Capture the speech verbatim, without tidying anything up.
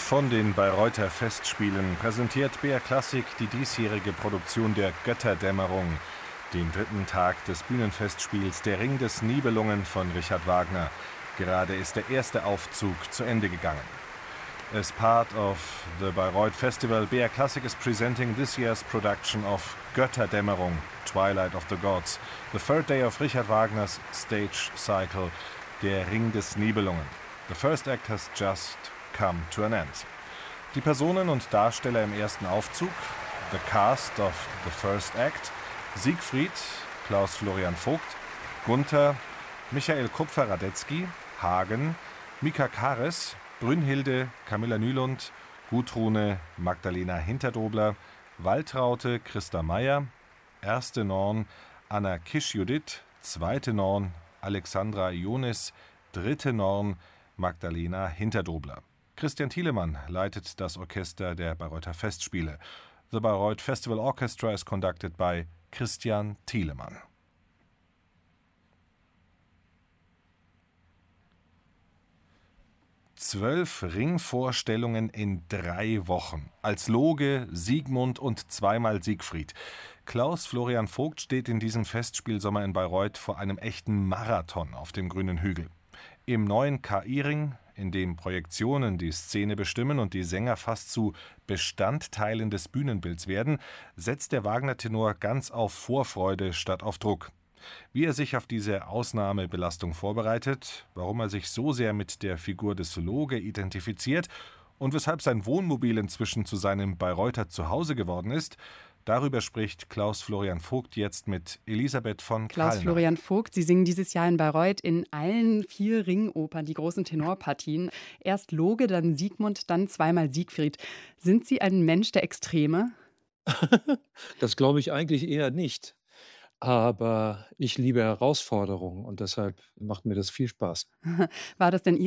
Von den Bayreuther Festspielen präsentiert B R Klassik die diesjährige Produktion der Götterdämmerung, den dritten Tag des Bühnenfestspiels Der Ring des Nibelungen von Richard Wagner. Gerade ist der erste Aufzug zu Ende gegangen. As part of the Bayreuth Festival, B R Klassik is presenting this year's production of Götterdämmerung, Twilight of the Gods, the third day of Richard Wagners stage cycle, Der Ring des Nibelungen. The first act has just come to an end. Die Personen und Darsteller im ersten Aufzug, the cast of the first act: Siegfried, Klaus Florian Vogt, Gunther, Michael Kupfer-Radetzky, Hagen, Mika Kares, Brünnhilde, Camilla Nylund, Gudrune, Magdalena Hinterdobler, Waltraute, Christa Meyer, erste Norn, Anna Kisch-Judith, zweite Norn, Alexandra Ionis, dritte Norn, Magdalena Hinterdobler. Christian Thielemann leitet das Orchester der Bayreuther Festspiele. The Bayreuth Festival Orchestra is conducted by Christian Thielemann. Zwölf Ringvorstellungen in drei Wochen. Als Loge, Siegmund und zweimal Siegfried. Klaus Florian Vogt steht in diesem Festspielsommer in Bayreuth vor einem echten Marathon auf dem grünen Hügel. Im neuen K I-Ring, in dem Projektionen die Szene bestimmen und die Sänger fast zu Bestandteilen des Bühnenbilds werden, setzt der Wagner-Tenor ganz auf Vorfreude statt auf Druck. Wie er sich auf diese Ausnahmebelastung vorbereitet, warum er sich so sehr mit der Figur des Loge identifiziert und weshalb sein Wohnmobil inzwischen zu seinem Bayreuther Zuhause geworden ist, darüber spricht Klaus Florian Vogt jetzt mit Elisabeth von Klaus Kallner. Florian Vogt, Sie singen dieses Jahr in Bayreuth in allen vier Ringopern die großen Tenorpartien. Erst Loge, dann Siegmund, dann zweimal Siegfried. Sind Sie ein Mensch der Extreme? Das glaube ich eigentlich eher nicht. Aber ich liebe Herausforderungen und deshalb macht mir das viel Spaß. War das denn